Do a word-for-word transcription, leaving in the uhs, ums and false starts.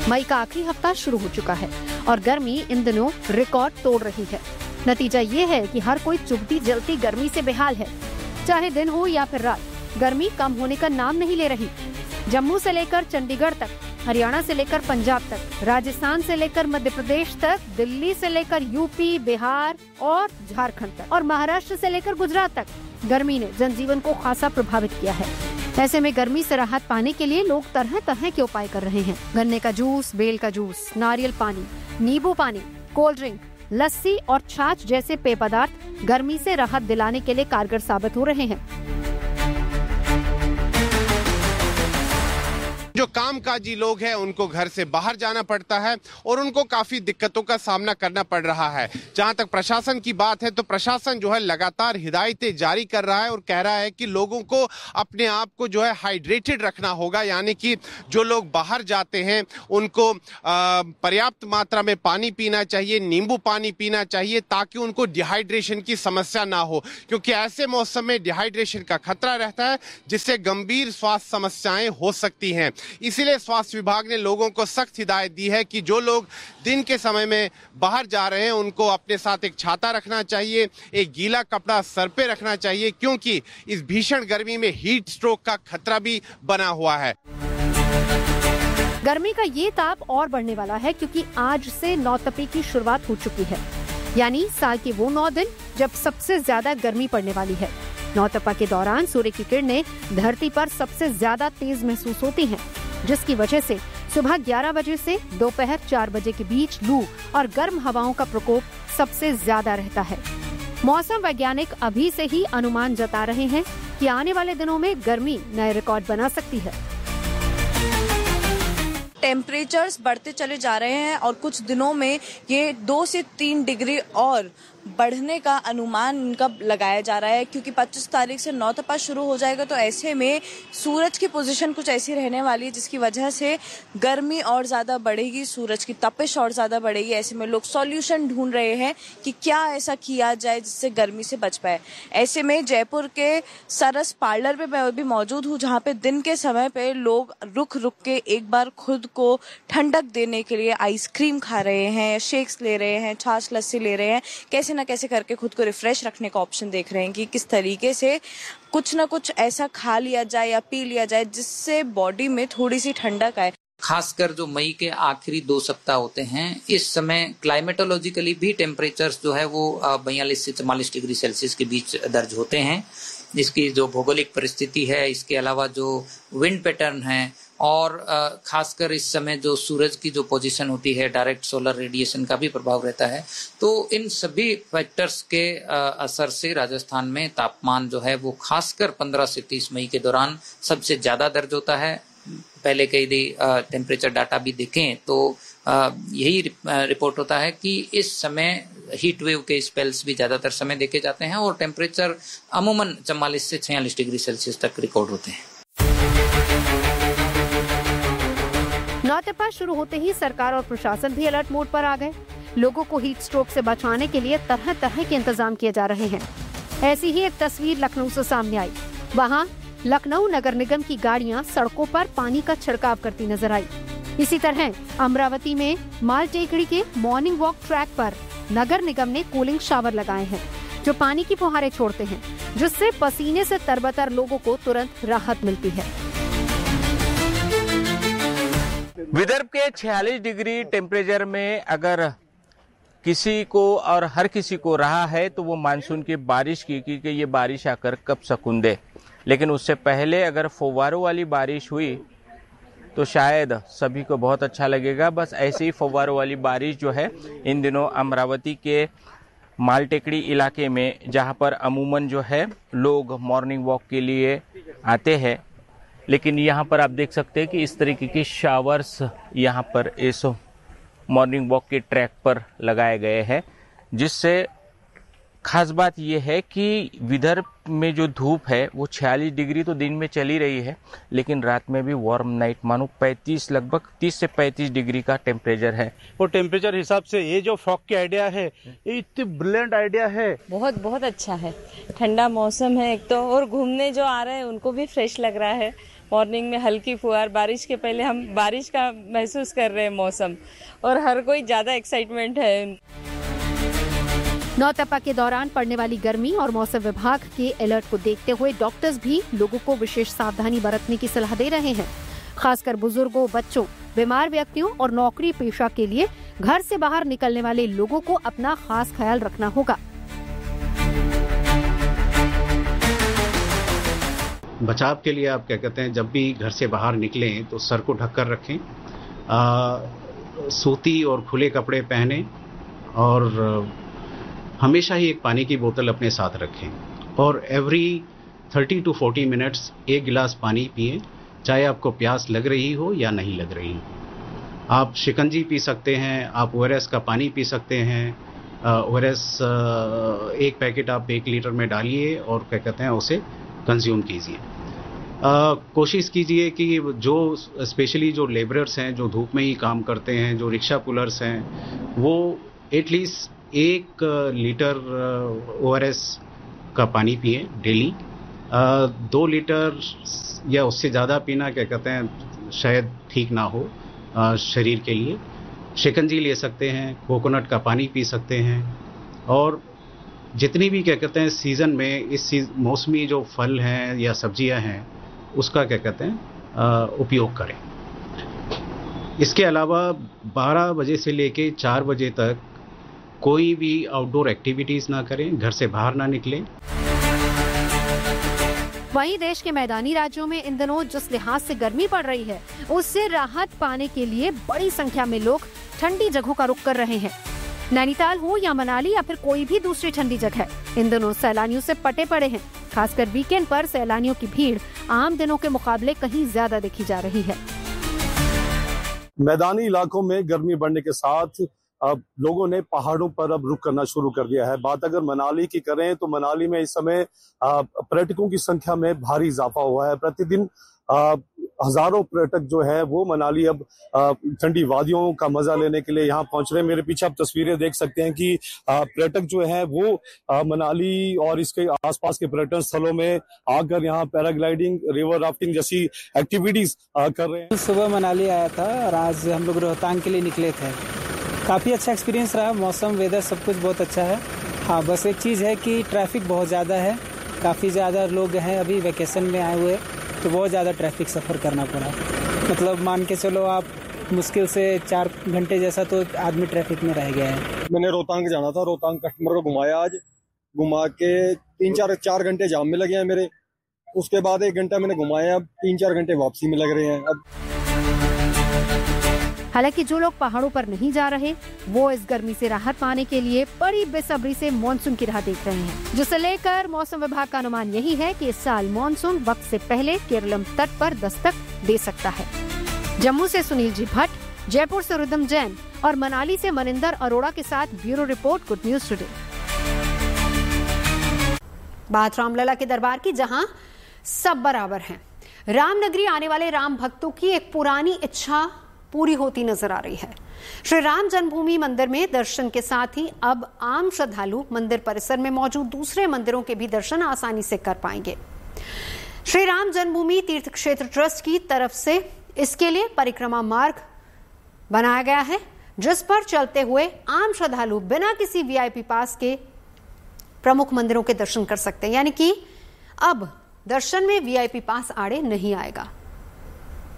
मई का आखिरी हफ्ता शुरू हो चुका है और गर्मी इन दिनों रिकॉर्ड तोड़ रही है। नतीजा ये है कि हर कोई चुभती जलती गर्मी से बेहाल है। चाहे दिन हो या फिर रात, गर्मी कम होने का नाम नहीं ले रही। जम्मू से लेकर चंडीगढ़ तक, हरियाणा से लेकर पंजाब तक, राजस्थान से लेकर मध्य प्रदेश तक, दिल्ली से लेकर यूपी, बिहार और झारखंड तक और महाराष्ट्र से लेकर गुजरात तक गर्मी ने जनजीवन को खासा प्रभावित किया है। ऐसे में गर्मी से राहत पाने के लिए लोग तरह तरह के उपाय कर रहे हैं। गन्ने का जूस, बेल का जूस, नारियल पानी, नींबू पानी, कोल्ड ड्रिंक, लस्सी और छाछ जैसे पेय पदार्थ गर्मी से राहत दिलाने के लिए कारगर साबित हो रहे हैं। जो कामकाजी लोग हैं उनको घर से बाहर जाना पड़ता है और उनको काफी दिक्कतों का सामना करना पड़ रहा है। जहां तक प्रशासन की बात है तो प्रशासन जो है लगातार हिदायतें जारी कर रहा है और कह रहा है कि लोगों को अपने आप को जो है हाइड्रेटेड रखना होगा, यानी कि जो लोग बाहर जाते हैं उनको पर्याप्त मात्रा में पानी पीना चाहिए, नींबू पानी पीना चाहिए ताकि उनको डिहाइड्रेशन की समस्या ना हो, क्योंकि ऐसे मौसम में डिहाइड्रेशन का खतरा रहता है जिससे गंभीर स्वास्थ्य समस्याएं हो सकती हैं। इसीलिए स्वास्थ्य विभाग ने लोगों को सख्त हिदायत दी है कि जो लोग दिन के समय में बाहर जा रहे हैं उनको अपने साथ एक छाता रखना चाहिए, एक गीला कपड़ा सर पे रखना चाहिए, क्योंकि इस भीषण गर्मी में हीट स्ट्रोक का खतरा भी बना हुआ है। गर्मी का ये ताप और बढ़ने वाला है क्योंकि आज से नौतपे की शुरुआत हो चुकी है, यानी साल के वो नौ दिन जब सबसे ज्यादा गर्मी पड़ने वाली है। नौतपा के दौरान सूर्य की किरणें धरती पर सबसे ज्यादा तेज महसूस होती हैं, जिसकी वजह से सुबह ग्यारह बजे से दोपहर चार बजे के बीच लू और गर्म हवाओं का प्रकोप सबसे ज्यादा रहता है। मौसम वैज्ञानिक अभी से ही अनुमान जता रहे हैं कि आने वाले दिनों में गर्मी नए रिकॉर्ड बना सकती है। टेम्परेचर्स बढ़ते चले जा रहे हैं और कुछ दिनों में ये दो से तीन डिग्री और बढ़ने का अनुमान इनका लगाया जा रहा है, क्योंकि पच्चीस तारीख से नौतपा शुरू हो जाएगा। तो ऐसे में सूरज की पोजीशन कुछ ऐसी रहने वाली है जिसकी वजह से गर्मी और ज्यादा बढ़ेगी, सूरज की तपिश और ज्यादा बढ़ेगी। ऐसे में लोग सॉल्यूशन ढूंढ रहे हैं कि क्या ऐसा किया जाए जिससे गर्मी से बच पाए। ऐसे में जयपुर के सरस पार्लर पे मैं भी मौजूद हूँ, जहाँ पे दिन के समय पे लोग रुक रुक के एक बार खुद को ठंडक देने के लिए आइसक्रीम खा रहे हैं, शेक्स ले रहे हैं, छाछ लस्सी ले रहे हैं, कैसे ना कैसे करके खुद को रिफ्रेश रखने का ऑप्शन देख रहे हैं कि किस तरीके से कुछ ना कुछ ऐसा खा लिया जाए या पी लिया जाए जिससे बॉडी में थोड़ी सी ठंडक आए। खासकर जो मई के आखिरी दो सप्ताह होते हैं, इस समय क्लाइमेटोलॉजिकली भी टेम्परेचर्स जो है वो बयालीस से चवालीस डिग्री सेल्सियस के बीच दर्ज होते हैं। इसकी जो भौगोलिक परिस्थिति है, इसके अलावा जो विंड पैटर्न है और खासकर इस समय जो सूरज की जो पोजीशन होती है, डायरेक्ट सोलर रेडिएशन का भी प्रभाव रहता है। तो इन सभी फैक्टर्स के असर से राजस्थान में तापमान जो है वो खासकर पंद्रह से तीस मई के दौरान सबसे ज्यादा दर्ज होता है। पहले के यदि टेम्परेचर डाटा भी देखें तो यही रिपोर्ट होता है कि इस समय हीट वेव के स्पेल्स भी ज्यादातर समय देखे जाते हैं और टेम्परेचर अमूमन चवालीस से छियालीस डिग्री सेल्सियस तक रिकॉर्ड होते हैं। नौतपा शुरू होते ही सरकार और प्रशासन भी अलर्ट मोड पर आ गए। लोगों को हीट स्ट्रोक से बचाने के लिए तरह तरह के इंतजाम किए जा रहे हैं। ऐसी ही एक तस्वीर लखनऊ से सामने आई। वहाँ लखनऊ नगर निगम की गाड़ियाँ सड़कों पर पानी का छिड़काव करती नजर आई। इसी तरह अमरावती में माल टेकड़ी के मॉर्निंग वॉक ट्रैक पर नगर निगम ने कूलिंग शावर लगाए हैं, जो पानी की फुहारें छोड़ते हैं, जिससे पसीने से तरबतर लोगों को तुरंत राहत मिलती है। विदर्भ के छियालीस डिग्री टेम्परेचर में अगर किसी को और हर किसी को रहा है तो वो मानसून की बारिश की, क्योंकि ये बारिश आकर कब सकून दे। लेकिन उससे पहले अगर फव्वारों वाली बारिश हुई तो शायद सभी को बहुत अच्छा लगेगा। बस ऐसे ही फव्वारों वाली बारिश जो है इन दिनों अमरावती के मालटेकड़ी इलाके में, जहाँ पर अमूमन जो है लोग मॉर्निंग वॉक के लिए आते हैं, लेकिन यहाँ पर आप देख सकते हैं कि इस तरीके की शावर्स यहाँ पर इस मॉर्निंग वॉक के ट्रैक पर लगाए गए हैं, जिससे खास बात यह है कि विदर्भ में जो धूप है वो छियालीस डिग्री तो दिन में चली रही है, लेकिन रात में भी वार्म नाइट मानो पैंतीस लगभग तीस से पैंतीस डिग्री का टेम्परेचर है। वो टेम्परेचर हिसाब से ये जो फॉग की आइडिया है ये इतनी ब्रिलियंट आइडिया है, बहुत बहुत अच्छा है। ठंडा मौसम है एक तो, और घूमने जो आ रहे हैं उनको भी फ्रेश लग रहा है। मॉर्निंग में हल्की फुहार, बारिश के पहले हम बारिश का महसूस कर रहे हैं मौसम, और हर कोई ज्यादा एक्साइटमेंट है। नौतपा के दौरान पड़ने वाली गर्मी और मौसम विभाग के अलर्ट को देखते हुए डॉक्टर्स भी लोगों को विशेष सावधानी बरतने की सलाह दे रहे हैं। खासकर बुजुर्गों, बच्चों, बीमार व्यक्तियों और नौकरी पेशा के लिए घर से बाहर निकलने वाले लोगों को अपना खास ख्याल रखना होगा। बचाव के लिए आप क्या कहते हैं, जब भी घर से बाहर निकलें तो सर को ढककर रखें, आ, सूती और खुले कपड़े पहनें, और हमेशा ही एक पानी की बोतल अपने साथ रखें और every thirty two forty minutes एक गिलास पानी पिएं, चाहे आपको प्यास लग रही हो या नहीं लग रही। आप शिकंजी पी सकते हैं, आप ओ आर एस का पानी पी सकते हैं। ओ आर एस एक पैकेट आप एक लीटर में डालिए और क्या कहते हैं उसे कंज्यूम कीजिए। कोशिश कीजिए कि जो स्पेशली जो लेबरर्स हैं, जो धूप में ही काम करते हैं, जो रिक्शा पुलर्स हैं, वो एटलीस्ट एक लीटर ओ आर एस का पानी पिए डेली। दो लीटर या उससे ज़्यादा पीना क्या कहते हैं शायद ठीक ना हो आ, शरीर के लिए। शिकंजी ले सकते हैं, कोकोनट का पानी पी सकते हैं, और जितनी भी क्या कहते हैं सीज़न में इस मौसमी जो फल हैं या सब्जियां हैं उसका क्या कहते हैं आ, उपयोग करें। इसके अलावा बारह बजे से लेके चार बजे तक कोई भी आउटडोर एक्टिविटीज़ ना करें, घर से बाहर ना निकलें। वहीं देश के मैदानी राज्यों में इन दिनों जिस लिहाज से गर्मी पड़ रही है, उससे राहत पाने के लिए बड़ी संख्या में लोग ठंडी जगहों का रुख कर रहे हैं। नैनीताल हो या मनाली या फिर कोई भी दूसरी ठंडी जगह, इन दिनों सैलानियों से पटे पड़े हैं। खासकर वीकेंड पर सैलानियों की भीड़ आम दिनों के मुकाबले कहीं ज्यादा देखी जा रही है। मैदानी इलाकों में गर्मी बढ़ने के साथ अब लोगों ने पहाड़ों पर अब रुक करना शुरू कर दिया है। बात अगर मनाली की करें तो मनाली में इस समय पर्यटकों की संख्या में भारी इजाफा हुआ है। प्रतिदिन हजारों पर्यटक जो है वो मनाली अब ठंडी वादियों का मजा लेने के लिए यहाँ पहुंच रहे हैं। मेरे पीछे आप तस्वीरें देख सकते हैं कि पर्यटक जो है वो मनाली और इसके आसपास के पर्यटन स्थलों में आकर यहाँ पैराग्लाइडिंग, रिवर राफ्टिंग जैसी एक्टिविटीज कर रहे हैं। सुबह मनाली आया था और आज हम लोग रोहतांग के लिए निकले थे। काफ़ी अच्छा एक्सपीरियंस रहा, मौसम, वेदर सब कुछ बहुत अच्छा है। हाँ, बस एक चीज़ है कि ट्रैफिक बहुत ज़्यादा है, काफ़ी ज़्यादा लोग हैं अभी वैकेशन में आए हुए, तो बहुत ज़्यादा ट्रैफिक सफ़र करना पड़ा। मतलब मान के चलो आप मुश्किल से चार घंटे जैसा तो आदमी ट्रैफिक में रह गया है। मैंने रोहतांग जाना था, रोहतांग कस्टमर को घुमाया आज, घुमा के तीन चार चार घंटे जाम में लगे हैं मेरे। उसके बाद एक घंटा मैंने घुमाया, अब तीन चार घंटे वापसी में लग रहे हैं। अब हालांकि जो लोग पहाड़ों पर नहीं जा रहे वो इस गर्मी से राहत पाने के लिए बड़ी बेसब्री से मानसून की राह देख रहे हैं, जिसे लेकर मौसम विभाग का अनुमान यही है कि इस साल मानसून वक्त से पहले केरलम तट पर दस्तक दे सकता है। जम्मू से सुनील जी भट्ट, जयपुर से रुदम जैन और मनाली से मनिंदर अरोड़ा के साथ bureau report, good news today. बात रामलला के दरबार की, जहां सब बराबर हैं। रामनगरी आने वाले राम भक्तों की एक पुरानी इच्छा पूरी होती नजर आ रही है। श्री राम जन्मभूमि मंदिर में दर्शन के साथ ही अब आम श्रद्धालु मंदिर परिसर में मौजूद दूसरे मंदिरों के भी दर्शन आसानी से कर पाएंगे। श्री राम जन्मभूमि तीर्थ क्षेत्र ट्रस्ट की तरफ से इसके लिए परिक्रमा मार्ग बनाया गया है, जिस पर चलते हुए आम श्रद्धालु बिना किसी वीआईपी पास के प्रमुख मंदिरों के दर्शन कर सकते हैं। यानी कि अब दर्शन में वीआईपी पास आड़े नहीं आएगा।